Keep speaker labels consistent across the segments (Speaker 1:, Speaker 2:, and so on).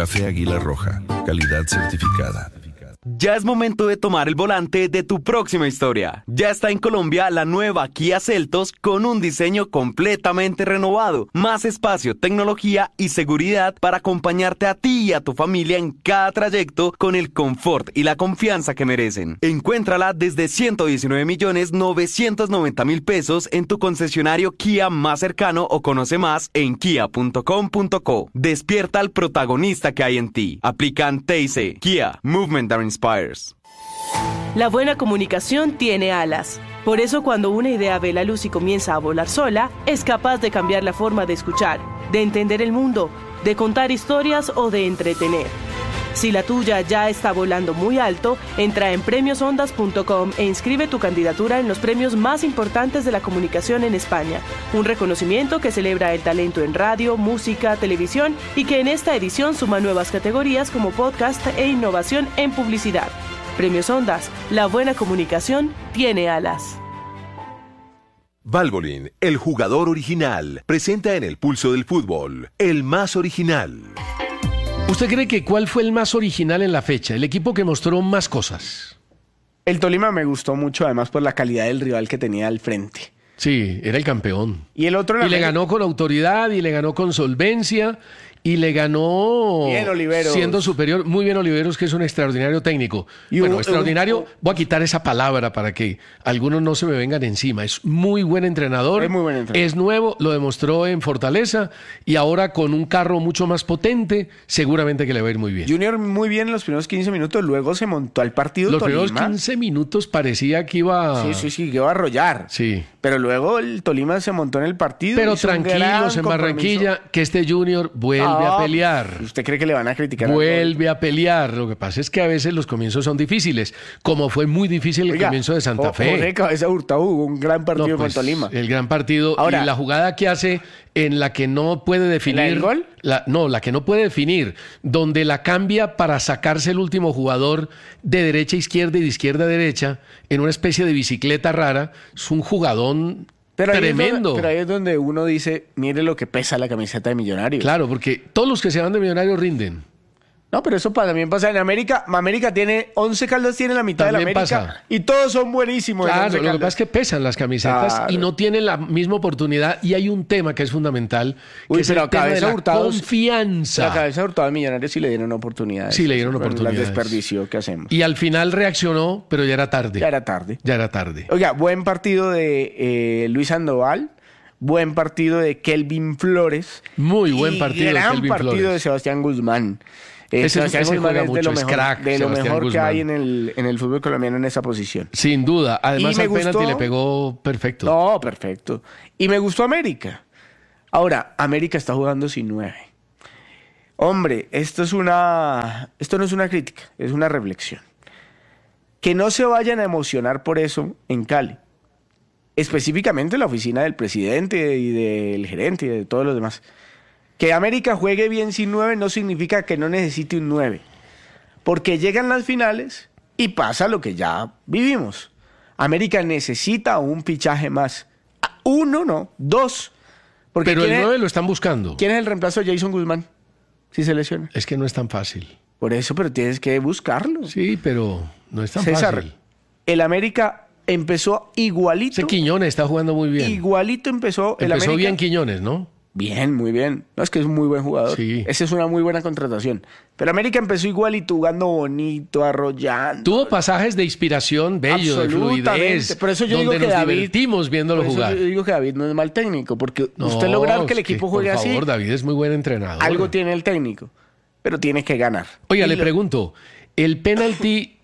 Speaker 1: Café Águila Roja, calidad certificada.
Speaker 2: Ya es momento de tomar el volante de tu próxima historia. Ya está en Colombia la nueva Kia Seltos con un diseño completamente renovado, más espacio, tecnología y seguridad para acompañarte a ti y a tu familia en cada trayecto con el confort y la confianza que merecen. Encuéntrala desde 119.990.000 pesos en tu concesionario Kia más cercano o conoce más en kia.com.co. Despierta al protagonista que hay en ti. Aplican TIC. Kia, Movement that inspires.
Speaker 3: La buena comunicación tiene alas. Por eso cuando una idea ve la luz y comienza a volar sola, es capaz de cambiar la forma de escuchar, de entender el mundo, de contar historias o de entretener. Si la tuya ya está volando muy alto, entra en premiosondas.com e inscribe tu candidatura en los premios más importantes de la comunicación en España. Un reconocimiento que celebra el talento en radio, música, televisión y que en esta edición suma nuevas categorías como podcast e innovación en publicidad. Premios Ondas, la buena comunicación tiene alas.
Speaker 4: Valvoline, el jugador original, presenta en el pulso del fútbol, el más original.
Speaker 5: ¿Usted cree que cuál fue el más original en la fecha? El equipo que mostró más cosas.
Speaker 6: El Tolima me gustó mucho, además por la calidad del rival que tenía al frente.
Speaker 5: Sí, era el campeón.
Speaker 6: Y el otro...
Speaker 5: Y le ganó con autoridad, y le ganó con solvencia, y le ganó...
Speaker 6: Bien, Oliveros.
Speaker 5: Siendo superior. Muy bien, Oliveros, que es un extraordinario técnico.
Speaker 6: Y
Speaker 5: bueno, extraordinario, voy a quitar esa palabra para que algunos no se me vengan encima. Es muy buen entrenador.
Speaker 6: Es muy buen entrenador.
Speaker 5: Es nuevo, lo demostró en Fortaleza, y ahora con un carro mucho más potente, seguramente que le va a ir muy bien.
Speaker 6: Junior muy bien en los primeros 15 minutos, luego se montó al partido
Speaker 5: Los
Speaker 6: Tolima.
Speaker 5: primeros 15 minutos parecía que iba...
Speaker 6: Sí, que iba a arrollar.
Speaker 5: Sí.
Speaker 6: Pero luego el Tolima se montó en el partido.
Speaker 5: Pero tranquilos en Barranquilla, que este Junior vuelve a pelear.
Speaker 6: ¿Usted cree que le van a criticar?
Speaker 5: Vuelve a pelear. Lo que pasa es que a veces los comienzos son difíciles, como fue muy difícil el comienzo de Santa Fe.
Speaker 6: Jorge Cabeza Hurtado jugó un gran partido con Tolima.
Speaker 5: El gran partido. Ahora, y la jugada que hace en la que no puede definir...
Speaker 6: ¿La del gol?
Speaker 5: La que no puede definir, donde la cambia para sacarse el último jugador de derecha a izquierda y de izquierda a derecha, en una especie de bicicleta rara. Es un jugadón... tremendo.
Speaker 6: Pero ahí es donde uno dice, mire lo que pesa la camiseta de Millonarios.
Speaker 5: Claro, porque todos los que se van de Millonarios rinden.
Speaker 6: No, pero eso también pasa en América. América tiene 11 Caldas, tiene la mitad
Speaker 5: También
Speaker 6: de la América.
Speaker 5: pasa.
Speaker 6: Y todos son buenísimos.
Speaker 5: Claro, lo que pasa es que pesan las camisetas y no tienen la misma oportunidad. Y hay un tema que es fundamental, que es el tema de la confianza.
Speaker 6: La Cabeza Hurtado de Millonarios sí le dieron oportunidades.
Speaker 5: Sí le dieron oportunidades.
Speaker 6: Las desperdició, ¿qué hacemos?
Speaker 5: Y al final reaccionó, pero ya era tarde.
Speaker 6: Ya era tarde.
Speaker 5: Oiga,
Speaker 6: buen partido de Luis Sandoval. Buen partido de Kelvin Flores.
Speaker 5: Muy buen partido de Kelvin Flores.
Speaker 6: Gran partido de Sebastián Guzmán.
Speaker 5: Ese juega mucho, es crack.
Speaker 6: De lo mejor
Speaker 5: Guzmán
Speaker 6: que hay en el fútbol colombiano en esa posición.
Speaker 5: Sin duda. Además, al penalti le pegó perfecto.
Speaker 6: No, perfecto. Y me gustó América. Ahora, América está jugando sin 9. Hombre, esto no es una crítica, es una reflexión. Que no se vayan a emocionar por eso en Cali. Específicamente la oficina del presidente y del gerente y de todos los demás. Que América juegue bien sin 9 no significa que no necesite un 9. Porque llegan las finales y pasa lo que ya vivimos. América necesita un fichaje más. 1 no, 2.
Speaker 5: Pero el 9 lo están buscando.
Speaker 6: ¿Quién es el reemplazo de Jason Guzmán? Si se lesiona.
Speaker 5: Es que no es tan fácil.
Speaker 6: Por eso, pero tienes que buscarlo.
Speaker 5: Sí, pero no es tan
Speaker 6: César,
Speaker 5: fácil.
Speaker 6: El América empezó igualito.
Speaker 5: Ese Quiñones está jugando muy bien.
Speaker 6: Igualito empezó el América.
Speaker 5: Empezó bien Quiñones, ¿no?
Speaker 6: Bien, muy bien. No, es que es un muy buen jugador.
Speaker 5: Sí.
Speaker 6: Esa es una muy buena contratación. Pero América empezó igualito, jugando bonito, arrollando.
Speaker 5: Tuvo pasajes de inspiración bello, de fluidez.
Speaker 6: Por eso yo
Speaker 5: donde
Speaker 6: digo que
Speaker 5: nos
Speaker 6: David,
Speaker 5: divertimos viéndolo jugar.
Speaker 6: Yo digo que David no es mal técnico, porque usted lograr que el equipo juegue así.
Speaker 5: Por favor, David es muy buen entrenador.
Speaker 6: Algo tiene el técnico, pero tiene que ganar.
Speaker 5: Oiga, le pregunto, el penalti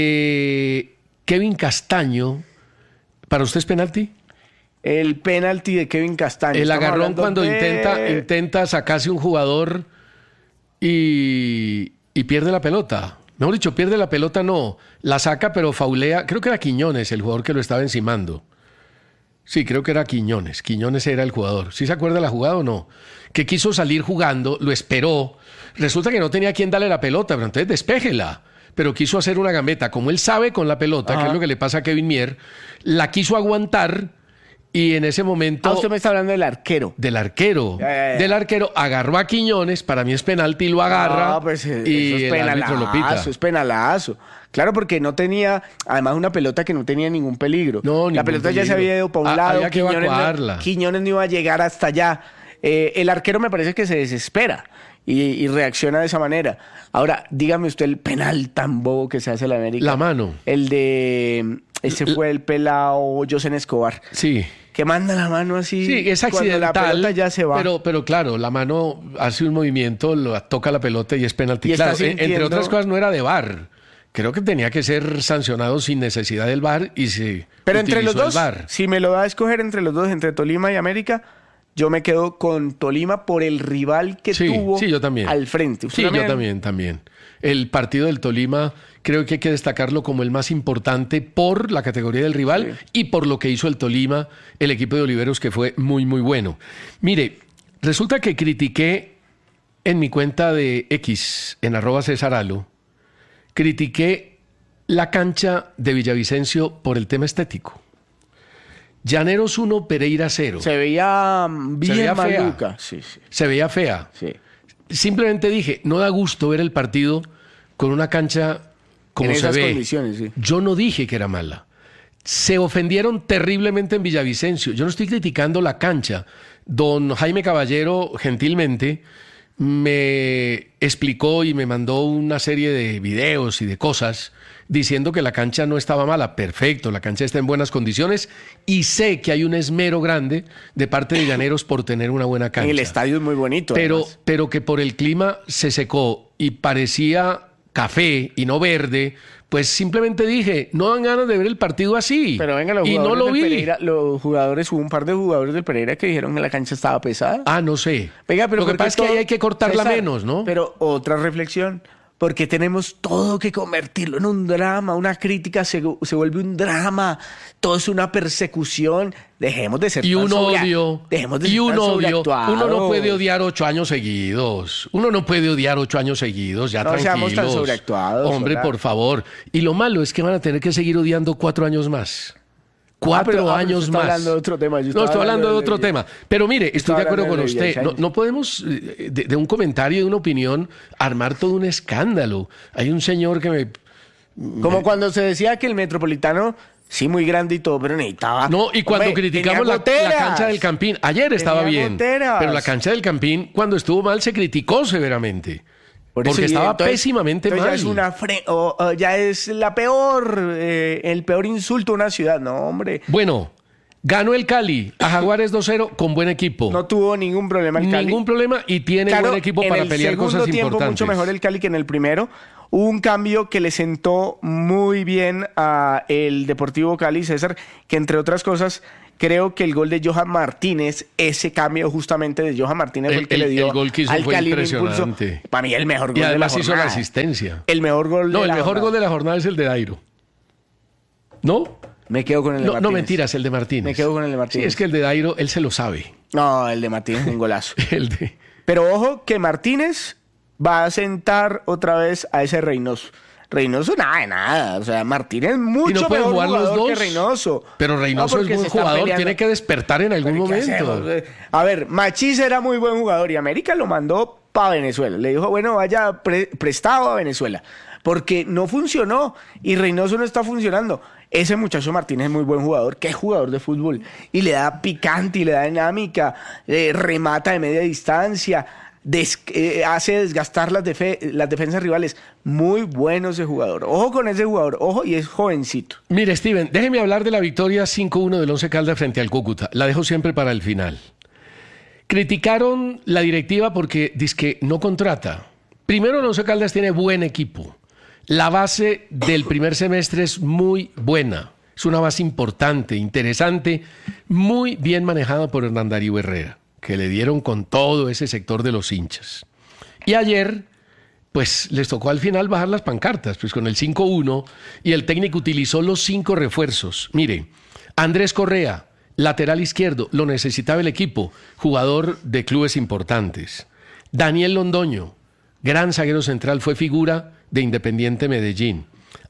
Speaker 5: de Kevin Castaño, ¿para usted es penalti?
Speaker 6: El penalti de Kevin Castaño.
Speaker 5: El agarrón cuando intenta sacarse un jugador y pierde la pelota. Mejor dicho, pierde la pelota, no. La saca, pero faulea. Creo que era Quiñones el jugador que lo estaba encimando. Sí, creo que era Quiñones. Quiñones era el jugador. ¿Sí se acuerda de la jugada o no? Que quiso salir jugando, lo esperó. Resulta que no tenía quien darle la pelota, pero entonces despéjela. Pero quiso hacer una gambeta. Como él sabe con la pelota, que es lo que le pasa a Kevin Mier, la quiso aguantar. Y en ese momento...
Speaker 6: usted me está hablando del arquero.
Speaker 5: Del arquero.
Speaker 6: Ya.
Speaker 5: Del arquero agarró a Quiñones, para mí es penalti, lo agarra
Speaker 6: No, pues
Speaker 5: y
Speaker 6: eso es
Speaker 5: el árbitro lo pita.
Speaker 6: penalazo, es penalazo. Claro, porque no tenía, además una pelota que no tenía ningún peligro.
Speaker 5: No,
Speaker 6: la
Speaker 5: ningún
Speaker 6: pelota ya se
Speaker 5: peligro.
Speaker 6: había ido para un lado.
Speaker 5: Había que evacuarla.
Speaker 6: Quiñones no iba a llegar hasta allá. El arquero me parece que se desespera y reacciona de esa manera. Ahora, dígame usted el penal tan bobo que se hace en la América.
Speaker 5: La mano.
Speaker 6: El de... Ese fue el pelao Josen Escobar.
Speaker 5: Sí.
Speaker 6: Que manda la mano así.
Speaker 5: Sí, es
Speaker 6: cuando
Speaker 5: accidental.
Speaker 6: la pelota ya se va.
Speaker 5: Pero claro, la mano hace un movimiento, toca la pelota y es penalti.
Speaker 6: Y está
Speaker 5: Claro,
Speaker 6: sintiendo...
Speaker 5: entre otras cosas no era de VAR. Creo que tenía que ser sancionado sin necesidad del VAR y se
Speaker 6: Pero entre los
Speaker 5: utilizó
Speaker 6: dos,
Speaker 5: el VAR.
Speaker 6: si me lo da a escoger entre los dos, entre Tolima y América, yo me quedo con Tolima por el rival que tuvo
Speaker 5: yo también.
Speaker 6: al frente. ¿Usted
Speaker 5: Sí, yo también. El partido del Tolima creo que hay que destacarlo como el más importante por la categoría del rival y por lo que hizo el Tolima, el equipo de Oliveros, que fue muy, muy bueno. Mire, resulta que critiqué en mi cuenta de X, en @Cesaralo, critiqué la cancha de Villavicencio por el tema estético. Llaneros 1, Pereira 0.
Speaker 6: Se veía bien
Speaker 5: veía fea.
Speaker 6: maluca. Sí.
Speaker 5: Se veía fea.
Speaker 6: Sí.
Speaker 5: Simplemente dije, no da gusto ver el partido con una cancha como
Speaker 6: En
Speaker 5: se
Speaker 6: esas
Speaker 5: ve.
Speaker 6: condiciones, sí.
Speaker 5: Yo no dije que era mala. Se ofendieron terriblemente en Villavicencio. Yo no estoy criticando la cancha. Don Jaime Caballero, gentilmente, me explicó y me mandó una serie de videos y de cosas diciendo que la cancha no estaba mala. Perfecto, la cancha está en buenas condiciones y sé que hay un esmero grande de parte de Llaneros por tener una buena cancha.
Speaker 6: El estadio es muy bonito.
Speaker 5: Pero que por el clima se secó y parecía café y no verde, pues simplemente dije, no dan ganas de ver el partido así.
Speaker 6: Pero venga, los
Speaker 5: y
Speaker 6: jugadores
Speaker 5: no lo
Speaker 6: del
Speaker 5: vi.
Speaker 6: Pereira, hubo un par de jugadores del Pereira que dijeron que la cancha estaba pesada.
Speaker 5: Ah, no sé.
Speaker 6: Venga, pero
Speaker 5: lo que
Speaker 6: ¿por qué
Speaker 5: pasa es que ahí
Speaker 6: todo-
Speaker 5: hay que cortarla
Speaker 6: César,
Speaker 5: menos, ¿no?
Speaker 6: Pero otra reflexión, porque tenemos todo que convertirlo en un drama, una crítica se vuelve un drama, todo es una persecución, dejemos de ser
Speaker 5: Y
Speaker 6: tan
Speaker 5: un odio.
Speaker 6: dejemos de
Speaker 5: Y
Speaker 6: ser
Speaker 5: un
Speaker 6: tan
Speaker 5: odio.
Speaker 6: sobreactuados.
Speaker 5: Uno no puede odiar 8 años seguidos. Uno no puede odiar 8 años seguidos. Ya
Speaker 6: No
Speaker 5: tranquilos.
Speaker 6: seamos tan sobreactuados,
Speaker 5: Hombre,
Speaker 6: hola.
Speaker 5: por favor. Y lo malo es que van a tener que seguir odiando 4 años más. 4
Speaker 6: pero
Speaker 5: años
Speaker 6: usted está
Speaker 5: más.
Speaker 6: hablando de otro tema. Yo
Speaker 5: No,
Speaker 6: estaba
Speaker 5: estoy hablando de otro
Speaker 6: de-
Speaker 5: tema. Pero mire, estoy
Speaker 6: estaba
Speaker 5: de acuerdo
Speaker 6: hablando
Speaker 5: con
Speaker 6: de
Speaker 5: usted.
Speaker 6: Villavicencio.
Speaker 5: No podemos, de un comentario, de una opinión, armar todo un escándalo. Hay un señor que me...
Speaker 6: Como cuando se decía que el Metropolitano, sí, muy grande y todo, pero necesitaba...
Speaker 5: No, y cuando
Speaker 6: Hombre,
Speaker 5: criticamos
Speaker 6: tenía
Speaker 5: la
Speaker 6: goteras.
Speaker 5: cancha del Campín, ayer estaba
Speaker 6: Tenía
Speaker 5: bien,
Speaker 6: goteras.
Speaker 5: pero la cancha del Campín, cuando estuvo mal, se criticó severamente.
Speaker 6: Por eso,
Speaker 5: Porque
Speaker 6: y
Speaker 5: estaba
Speaker 6: entonces-
Speaker 5: pésimamente
Speaker 6: entonces
Speaker 5: mal.
Speaker 6: Ya es la peor, el peor insulto a una ciudad. No, hombre,
Speaker 5: Bueno, ganó el Cali a Jaguares 2-0 con buen equipo.
Speaker 6: no tuvo ningún problema el Cali.
Speaker 5: Ningún problema y tiene
Speaker 6: Claro,
Speaker 5: buen equipo
Speaker 6: en
Speaker 5: para
Speaker 6: el
Speaker 5: pelear
Speaker 6: segundo
Speaker 5: cosas
Speaker 6: tiempo
Speaker 5: importantes.
Speaker 6: mucho mejor el Cali que en el primero. Hubo un cambio que le sentó muy bien a el Deportivo Cali, César, que entre otras cosas, creo que el gol de Johan Martínez, ese cambio justamente de Johan Martínez fue el que le dio
Speaker 5: el gol que hizo
Speaker 6: al
Speaker 5: fue
Speaker 6: Cali un impulso.
Speaker 5: impresionante.
Speaker 6: Para mí el mejor gol
Speaker 5: Y
Speaker 6: de la
Speaker 5: además hizo la
Speaker 6: jornada.
Speaker 5: asistencia.
Speaker 6: El mejor gol
Speaker 5: No,
Speaker 6: de
Speaker 5: el
Speaker 6: la
Speaker 5: mejor
Speaker 6: jornada.
Speaker 5: gol de la jornada es el de Dairo. ¿No?
Speaker 6: Me quedo con el de
Speaker 5: No,
Speaker 6: Martínez.
Speaker 5: mentiras, el de Martínez.
Speaker 6: Me quedo con el de Martínez.
Speaker 5: Sí, es que el de Dairo, él se lo sabe.
Speaker 6: No, el de Martínez es un golazo.
Speaker 5: El de...
Speaker 6: Pero ojo que Martínez va a sentar otra vez a ese Reynoso. Reynoso nada de nada. O sea, Martínez es
Speaker 5: ¿Y
Speaker 6: mucho
Speaker 5: no pueden
Speaker 6: mejor
Speaker 5: jugar los
Speaker 6: jugador
Speaker 5: dos?
Speaker 6: que Reynoso.
Speaker 5: Pero Reynoso es
Speaker 6: porque
Speaker 5: buen
Speaker 6: se están
Speaker 5: jugador,
Speaker 6: peleando.
Speaker 5: tiene que despertar en algún
Speaker 6: Pero, ¿qué
Speaker 5: momento.
Speaker 6: hacemos? A ver, Machís era muy buen jugador y América lo mandó para Venezuela. Le dijo, bueno, vaya prestado a Venezuela. Porque no funcionó y Reynoso no está funcionando. Ese muchacho Martínez es muy buen jugador, que es jugador de fútbol. Y le da picante y le da dinámica, remata de media distancia, hace desgastar las defensas rivales. Muy bueno ese jugador. Ojo con ese jugador, ojo, y es jovencito.
Speaker 5: Mire, Steven, déjeme hablar de la victoria 5-1 del Once Caldas frente al Cúcuta. La dejo siempre para el final. Criticaron la directiva porque dizque no contrata. Primero, el Once Caldas tiene buen equipo. La base del primer semestre es muy buena. Es una base importante, interesante, muy bien manejada por Hernán Darío Herrera, que le dieron con todo ese sector de los hinchas. Y ayer, pues les tocó al final bajar las pancartas, pues con el 5-1, y el técnico utilizó los 5 refuerzos. Mire, Andrés Correa, lateral izquierdo, lo necesitaba el equipo, jugador de clubes importantes. Daniel Londoño, gran zaguero central, fue figura de Independiente Medellín.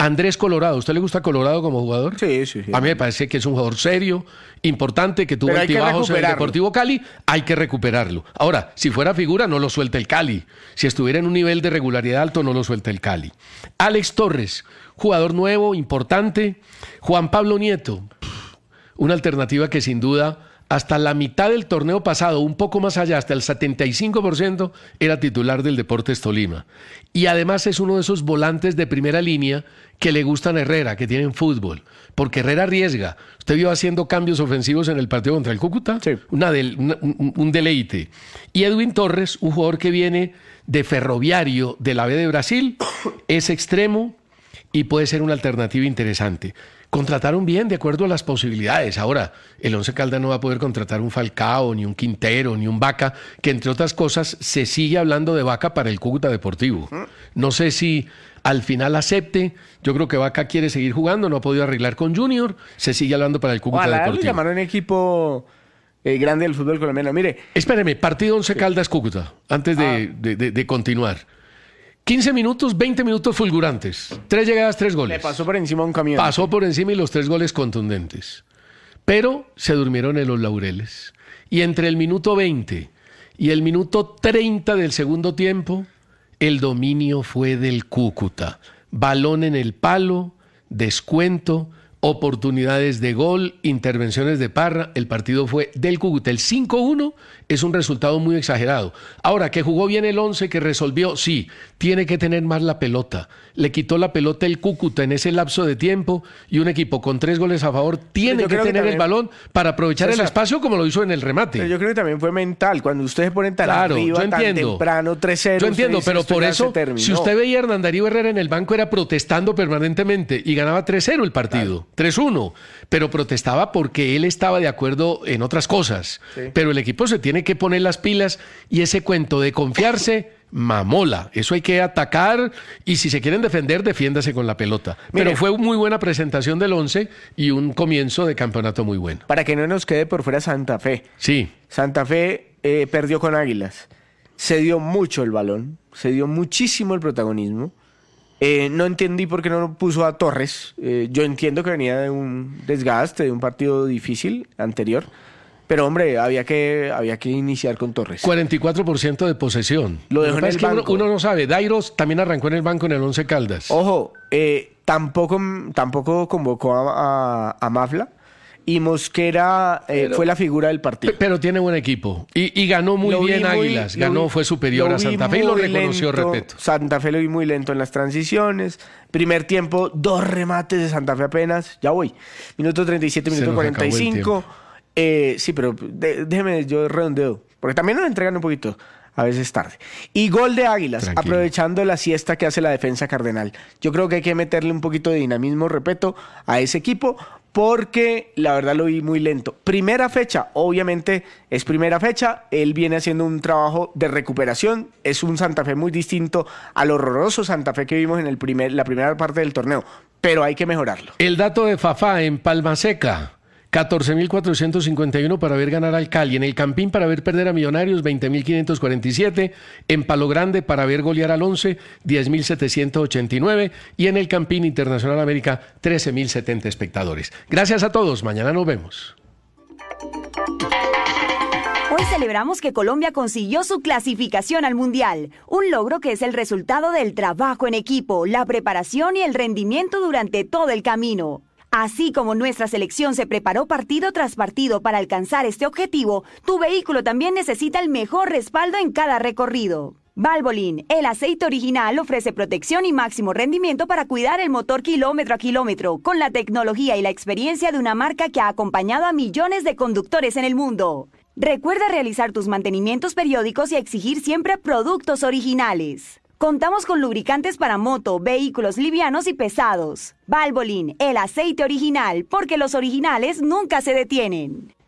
Speaker 5: Andrés Colorado. ¿Usted le gusta Colorado como jugador?
Speaker 6: Sí.
Speaker 5: A mí me parece que es un jugador serio, importante, que tuvo altibajos en el Deportivo Cali. Hay que recuperarlo. Ahora, si fuera figura, no lo suelta el Cali. Si estuviera en un nivel de regularidad alto, no lo suelta el Cali. Alex Torres, jugador nuevo, importante. Juan Pablo Nieto, una alternativa que sin duda, hasta la mitad del torneo pasado, un poco más allá, hasta el 75%, era titular del Deportes Tolima. Y además es uno de esos volantes de primera línea que le gustan a Herrera, que tienen fútbol. Porque Herrera arriesga. Usted vio haciendo cambios ofensivos en el partido contra el Cúcuta.
Speaker 6: Sí.
Speaker 5: Un deleite. Y Edwin Torres, un jugador que viene de Ferroviario de la B de Brasil, es extremo y puede ser una alternativa interesante. Contrataron bien de acuerdo a las posibilidades. Ahora, el Once Caldas no va a poder contratar un Falcao, ni un Quintero, ni un Vaca, que entre otras cosas se sigue hablando de Vaca para el Cúcuta Deportivo. No sé si al final acepte. Yo creo que Vaca quiere seguir jugando, no ha podido arreglar con Junior, se sigue hablando para el Cúcuta Deportivo.
Speaker 6: Llamaron equipo grande del fútbol colombiano. Mire.
Speaker 5: Espéreme, partido Once Caldas Cúcuta, antes de continuar. 15 minutos, 20 minutos fulgurantes. 3 llegadas, 3 goles.
Speaker 6: Le pasó por encima un camión.
Speaker 5: Pasó por encima y los 3 goles contundentes. Pero se durmieron en los laureles. Y entre el minuto 20 y el minuto 30 del segundo tiempo, el dominio fue del Cúcuta. Balón en el palo, descuento, oportunidades de gol, intervenciones de Parra. El partido fue del Cúcuta. El 5-1 es un resultado muy exagerado. Ahora, que jugó bien el Once, que resolvió, sí, tiene que tener más la pelota. Le quitó la pelota el Cúcuta en ese lapso de tiempo y un equipo con 3 goles a favor tiene que tener el balón para aprovechar el espacio como lo hizo en el remate.
Speaker 6: Pero yo creo que también fue mental. Cuando ustedes se ponen tan arriba, tan temprano, 3-0.
Speaker 5: Yo entiendo, pero por eso, si usted veía a Hernán Darío Herrera en el banco, era protestando permanentemente y ganaba 3-0 el partido. Claro. 3-1, pero protestaba porque él estaba de acuerdo en otras cosas. Sí. Pero el equipo se tiene que poner las pilas y ese cuento de confiarse, mamola. Eso hay que atacar y si se quieren defender, defiéndase con la pelota. Mire, pero fue muy buena presentación del Once y un comienzo de campeonato muy bueno.
Speaker 6: Para que no nos quede por fuera Santa Fe.
Speaker 5: Sí.
Speaker 6: Santa Fe perdió con Águilas. Se dio mucho el balón, se dio muchísimo el protagonismo. No entendí por qué no puso a Torres. Yo entiendo que venía de un desgaste, de un partido difícil anterior. Pero, hombre, había que iniciar con Torres.
Speaker 5: 44% de posesión.
Speaker 6: Lo dejó en el banco.
Speaker 5: Uno no sabe. Dairos también arrancó en el banco en el Once Caldas.
Speaker 6: Ojo, tampoco convocó a Mafla. Y Mosquera fue la figura del partido.
Speaker 5: Pero tiene buen equipo. Y ganó muy bien Águilas. Fue superior a Santa Fe y lo reconoció Repeto.
Speaker 6: Santa Fe lo vi muy lento en las transiciones. Primer tiempo, 2 remates de Santa Fe apenas. Ya voy. Minuto 37, minuto 45. Sí, pero déjeme, yo redondeo. Porque también nos entregan un poquito, a veces tarde. Y gol de Águilas, tranquilo, aprovechando la siesta que hace la defensa cardenal. Yo creo que hay que meterle un poquito de dinamismo, repito, a ese equipo, porque la verdad lo vi muy lento. Primera fecha, obviamente es primera fecha, él viene haciendo un trabajo de recuperación, es un Santa Fe muy distinto al horroroso Santa Fe que vimos en la primera parte del torneo, pero hay que mejorarlo.
Speaker 5: El dato de Fafá en Palma Seca. 14.451 para ver ganar al Cali. En el Campín para ver perder a Millonarios, 20.547. En Palo Grande para ver golear al Once, 10.789. Y en el Campín Internacional América, 13.070 espectadores. Gracias a todos. Mañana nos vemos.
Speaker 7: Hoy celebramos que Colombia consiguió su clasificación al Mundial, un logro que es el resultado del trabajo en equipo, la preparación y el rendimiento durante todo el camino. Así como nuestra selección se preparó partido tras partido para alcanzar este objetivo, tu vehículo también necesita el mejor respaldo en cada recorrido. Valvoline, el aceite original, ofrece protección y máximo rendimiento para cuidar el motor kilómetro a kilómetro, con la tecnología y la experiencia de una marca que ha acompañado a millones de conductores en el mundo. Recuerda realizar tus mantenimientos periódicos y exigir siempre productos originales. Contamos con lubricantes para moto, vehículos livianos y pesados. Valvoline, el aceite original, porque los originales nunca se detienen.